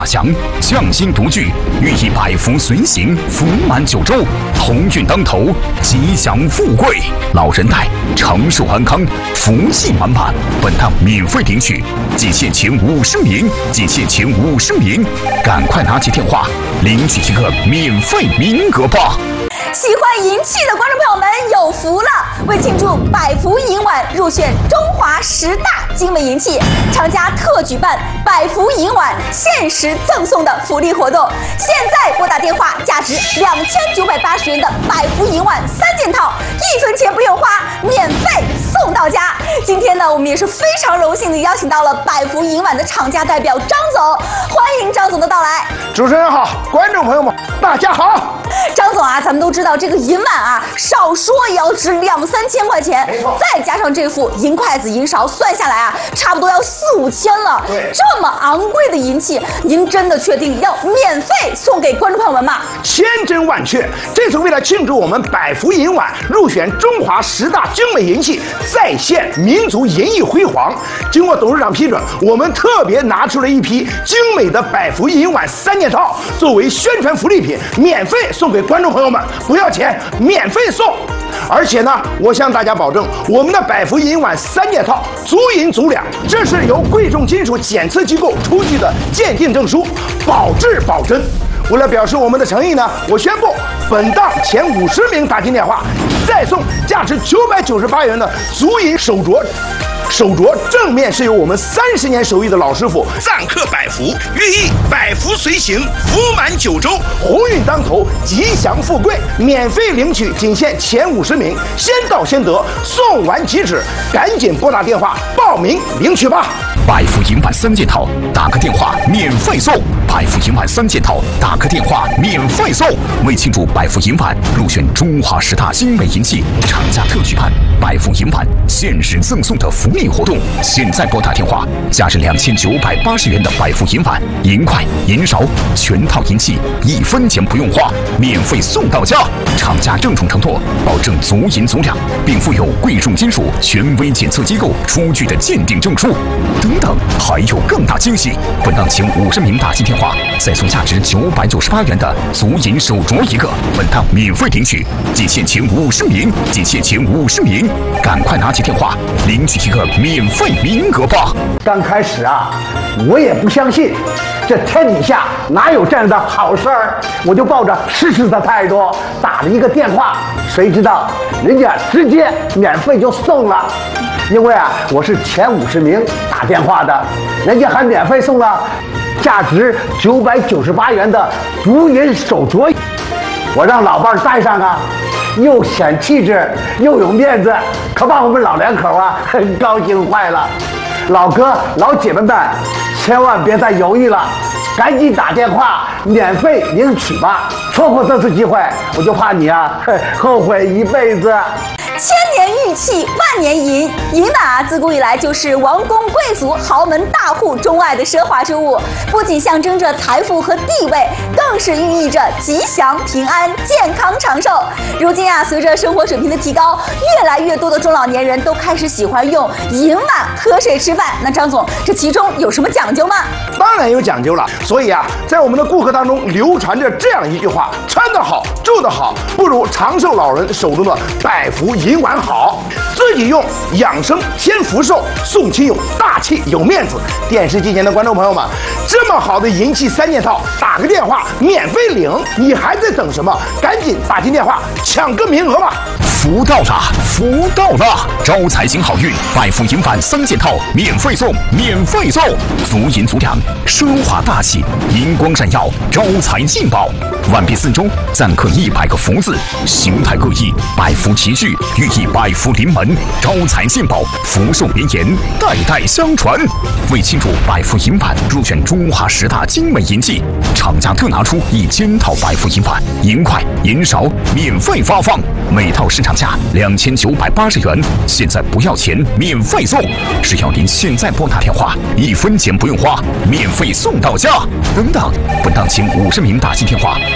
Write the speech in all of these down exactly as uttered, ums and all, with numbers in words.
祥匠心独具，寓意百福随行，福满九州，鸿运当头，吉祥富贵，老人带长寿安康，福气满满。本档免费领取，仅限前五十名，仅限前五十名，赶快拿起电话领取这个免费名额吧！ 喜欢银器的观众朋友们有福了！为庆祝百福银碗入选中华十大精美银器，厂家特举办百福银碗限时赠送的福利活动。现在拨打电话，价值两千九百八十元的百福银碗三件套，一分钱不用花，免费送到家。今天呢，我们也是非常荣幸的邀请到了百福银碗的厂家代表张总，欢迎张总的到来。 主持人好，观众朋友们大家好。 张总啊，咱们都知道这个银碗啊，少说也要值两三千块钱，再加上这副银筷子、银勺，算下来啊，差不多要四五千了。 对， 这么昂贵的银器，您真的确定要免费送给观众朋友们吗？ 千真万确，这次为了庆祝我们百福银碗入选中华十大精美银器，再现民族银艺辉煌。经过董事长批准，我们特别拿出了一批精美的百福银碗三件套，作为宣传福利品，免费送给观众朋友们，不要钱，免费送。而且呢，我向大家保证，我们的百福银碗三件套足银足两，这是由贵重金属检测机构出具的鉴定证书，保质保真。为了表示我们的诚意呢，我宣布本档前五十名打进电话，再送价值九百九十八元的足银手镯。手镯正面是由我们三十年手艺的老师傅錾刻百福，寓意百福随行，福满九州，鸿运当头，吉祥富贵。免费领取，仅限前五十名，先到先得，送完即止，赶紧拨打电话报名领取吧。 百福银碗三件套，打个电话免费送。百福银碗三件套，打个电话免费送。为庆祝百福银碗入选中华十大精美银器，厂家特举办百福银碗限时赠送的福利活动。现在拨打电话，价值两千九百八十元的百福银碗、银筷、银勺全套银器，一分钱不用花，免费送到家。厂家郑重承诺，保证足银足两，并附有贵重金属权威检测机构出具的鉴定证书。等等，还有更大惊喜！本档前五十名打进电话，再送价值九百九十八元的足银手镯一个。本档免费领取，仅限前五十名，仅限前五十名，赶快拿起电话领取一个免费名额吧！ 刚开始啊，我也不相信，这天底下哪有这样的好事儿？我就抱着试试的态度打了一个电话，谁知道人家直接免费就送了。因为啊，我是前五十名打电话的，人家还免费送了价值九百九十八元的足银手镯，我让老伴儿戴上啊，又显气质又有面子，可把我们老两口啊高兴坏了。老哥老姐妹们，千万别再犹豫了，赶紧打电话免费领取吧！错过这次机会，我就怕你啊后悔一辈子。 千年玉器，万年银。银碗啊，自古以来就是王公贵族、豪门大户钟爱的奢华之物，不仅象征着财富和地位，更是寓意着吉祥、平安、健康、长寿。如今啊，随着生活水平的提高，越来越多的中老年人都开始喜欢用银碗喝水吃饭。那张总，这其中有什么讲究吗？ 当然有讲究了。所以啊，在我们的顾客当中流传着这样一句话：穿得好，住得好，不如长寿老人手中的百福银碗好。自己用养生添福寿，送亲友大气有面子。电视机前的观众朋友们，这么好的银器三件套，打个电话免费领，你还在等什么？赶紧打进电话抢个名额吧！ 福到了，福到了！招财进好运，百福银碗三件套免费送，免费送！足银足两，奢华大气，银光闪耀，招财进宝。碗壁四周錾刻一百个福字，形态各异，百福齐聚，寓意百福临门，招财进宝，福寿绵延，代代相传。为庆祝百福银碗入选中华十大精美银器，厂家特拿出一千套百福银碗、银筷、银勺免费发放，每套市场价两千九百八十元，现在不要钱，免费送。只要您现在拨打电话，一分钱不用花，免费送到家。等等，本档前五十名打进电话，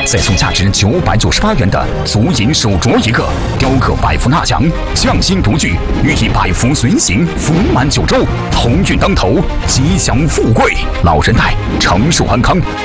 再送价值九百九十八元的足银手镯一个，雕刻百福纳奖，匠心独具，寓意百福随行，福满九州，鸿运当头，吉祥富贵，老人带长寿安康。